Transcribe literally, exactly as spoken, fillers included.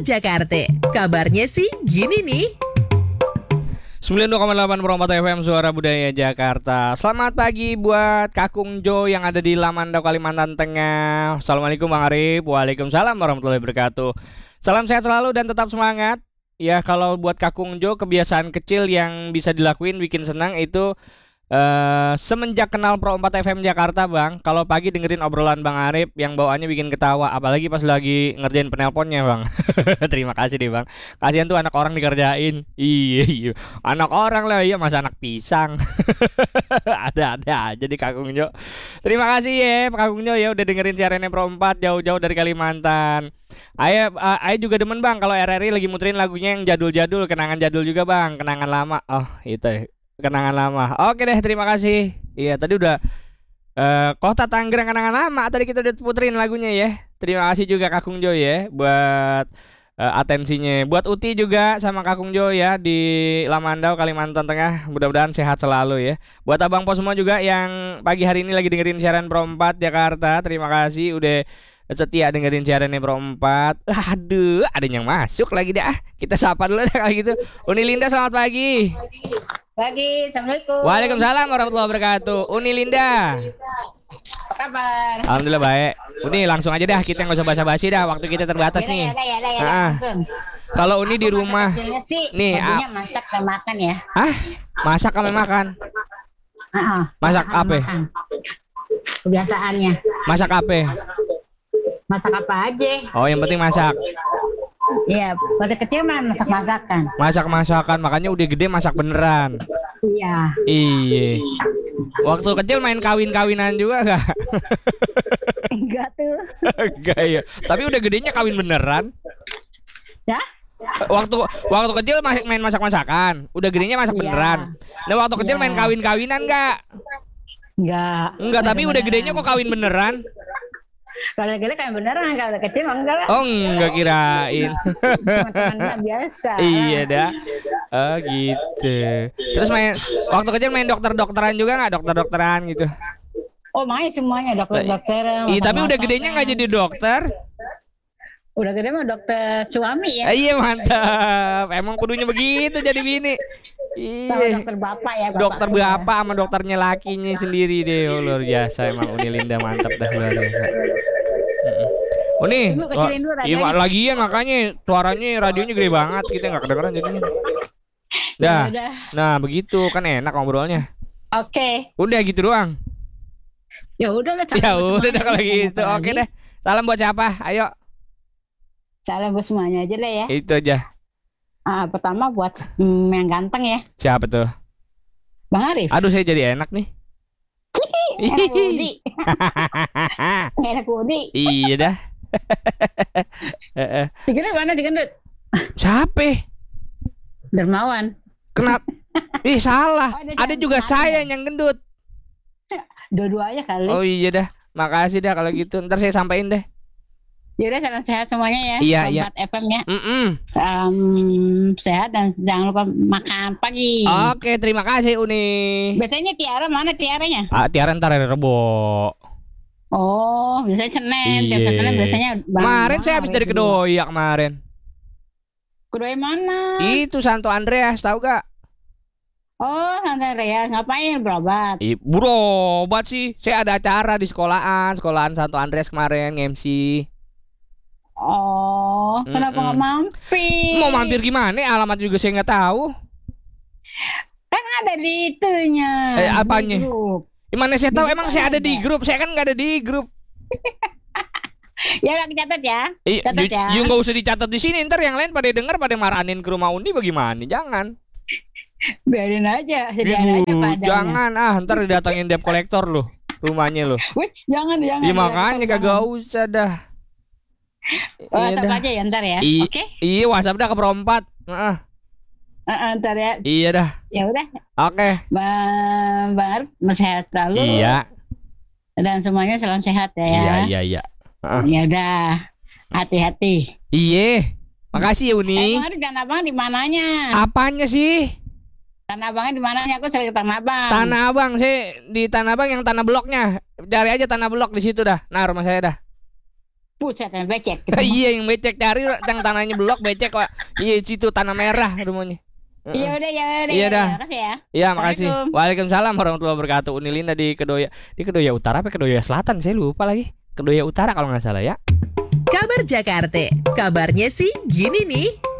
Jakarta. Kabarnya sih gini nih. sembilan puluh dua koma delapan Pro empat F M Suara Budaya Jakarta. Selamat pagi buat Kakung Jo yang ada di Lamandau, Kalimantan Tengah. Assalamualaikum Bang Arif. Waalaikumsalam warahmatullahi wabarakatuh. Salam sehat selalu dan tetap semangat. Ya, kalau buat Kakung Jo, kebiasaan kecil yang bisa dilakuin bikin senang itu Uh, semenjak kenal Pro empat F M Jakarta, Bang, kalau pagi dengerin obrolan Bang Arif yang bawaannya bikin ketawa, apalagi pas lagi ngerjain penelponnya, Bang. Terima kasih deh, Bang. Kasihan tuh anak orang dikerjain. Iya, iya. Anak orang lah, iya, masa anak pisang. Ada-ada aja di Kakung Jo. Terima kasih ya Pak Kakung Jo ya udah dengerin siarannya Pro empat jauh-jauh dari Kalimantan. Ayo, uh, ayo juga demen, Bang, kalau R R I lagi muterin lagunya yang jadul-jadul, kenangan jadul juga, Bang, kenangan lama. Oh, itu ya. Kenangan lama. Oke deh, terima kasih. Iya, tadi udah uh, Kota Tangerang kenangan lama. Tadi kita udah puterin lagunya ya. Terima kasih juga Kakung Jo ya buat uh, atensinya. Buat Uti juga sama Kakung Jo ya di Lamandau, Kalimantan Tengah. Mudah-mudahan sehat selalu ya. Buat Abang Pos semua juga yang pagi hari ini lagi dengerin siaran Pro empat Jakarta. Terima kasih udah setia dengerin siarannya Pro empat. Aduh, ada yang masuk lagi dah. Kita sapa dulu dah kalau gitu. Uni Linda, selamat pagi. Pagi, assalamualaikum. Waalaikumsalam warahmatullahi wabarakatuh. Uni Linda, Apa kabar? alhamdulillah baik. Uni langsung aja dah, kita nggak usah basa-basi dah. Waktu kita terbatas nih. Ya, ya, ya, ya, Ah, kalau Uni di Aku rumah, masa kecilnya sih, nih, hobinya ah. masak dan makan ya. ah, masak sama makan. Ah, Masak makan, apa? makan. Kebiasaannya. Masak apa? Masak apa aja? Oh, yang penting masak. Iya, waktu kecil mah masak-masakan. Masak-masakan, makanya udah gede masak beneran. Iya. Iya. Waktu kecil main kawin-kawinan juga gak? Enggak tuh. Enggak ya. Tapi udah gedenya kawin beneran. Ya? Waktu waktu kecil masih main masak-masakan, udah gedenya masak Iya. beneran. Nah, waktu kecil Iya. main kawin-kawinan enggak? Enggak. Enggak, tapi udah gedenya kok kawin beneran? Kalau gede kan beneran, kalau kecil mah enggak lah. Oh, enggak kirain. Cuma teman biasa. Iya dah. Oh gitu. Terus main waktu kecil main dokter-dokteran juga nggak, dokter-dokteran gitu? Oh, main semuanya dokter-dokter. Iya, tapi udah gedenya nggak jadi dokter? Udah gede mah dokter suami ya. Eh, iya, mantap. Emang kudunya begitu jadi bini. Sama Iya. dokter bapak ya. Dokter bapak bapak sama dokternya lakinya sendiri deh. Oh, luar biasa emang Uni Linda, mantap dah, luar biasa. Mm-mm. Uni, Dulu kecilin dulu iya radionya. lagian makanya suaranya radionya gede banget, kita nggak kedengeran jadinya. Dah, Ya udah. nah begitu kan enak ngobrolnya. Oke. Udah gitu doang. Ya udah lah. Ya udah dah kalau gitu. Oke deh. Salam buat siapa? Ayo. Salam buat semuanya aja lah ya. Itu aja. Ah, pertama buat mm, yang ganteng ya, Siapa tuh? Bang Arif. Aduh, saya jadi enak nih. Enak Budi. Enak Budi. Iya dah. Eh, eh. Digendut mana digendut? Siapa? Dermawan. Kenapa? Ih, salah. Oh, ada Ada yang juga salah. saya yang gendut. Dua-duanya kali. Oh iya dah. Makasih dah kalau gitu. Ntar saya sampein deh. Ya udah, salam sehat semuanya ya. Iya, iya. Sobat F M ya. Mm-mm. Salam sehat dan jangan lupa makan pagi. Oke, terima kasih Uni. Biasanya Tiara mana Tiaranya? Ah, Tiara ntar hari Rebo. Oh, biasanya Senin. Iya. Tiap Senin biasanya Bang- Kemarin Bang saya habis Arif dari dulu. Kedoya kemarin. Kedoya mana? Itu Santo Andreas, tahu gak? Oh, Santai Rea, ngapain berobat? Ih, berobat sih. Saya ada acara di sekolahan, sekolahan Santo Andreas kemarin nge-M C. Oh, kenapa Mm-mm. nggak mampir? Mau mampir gimana? Alamat juga saya nggak tahu. Kan ada di itunya. Eh, apanya? Di grup. Gimana saya tahu? Di Emang grup saya ada di ada. grup. Saya kan nggak ada di grup. Ya udah catat ya. Iya, Catat di- ya. you nggak usah dicatat di sini. Ntar yang lain pada denger pada marahin ke rumah Undi bagaimana? Jangan. Biarin aja, sediain aja Ibu, padanya. jangan ah. Ntar didatangin debt collector loh rumahnya loh. Wih, jangan jangan. Iya jangan, makanya jangan. kagak usah dah. Oh, Iya WhatsApp dah. aja ya ntar ya. I- Oke. Iya, WhatsApp dah ke perempat. Heeh. Eh, eh, ntar ya. Iya dah. Ya udah, Oke. Bang Bang Arif sehat selalu. Iya. Dan semuanya salam sehat ya. Iya, iya, iya. Heeh. Ya udah. Hati-hati. Iya. Makasih ya Eh, Uni. Bang Arif Tanah Abang di mananya? Apanya sih? Tanah Abangnya di mananya? Aku sering ke Tanah Abang. Tanah Abang, saya di Tanah Abang yang tanah bloknya. Cari aja tanah blok di situ dah. Nah, rumah saya dah. Buset, becek. Iya, yang becek cari yang tanahnya blok becek kok. Iya, situ tanah merah rumahnya. Iya udah, ya udah. Iya ya, dah. Makasih ya. Iya, makasih. Assalamualaikum. Waalaikumsalam warahmatullahi wabarakatuh. Unilinda di Kedoya. Di Kedoya Utara apa Kedoya Selatan? Saya lupa lagi. Kedoya Utara kalau nggak salah ya. Kabar Jakarta. Kabarnya sih gini nih.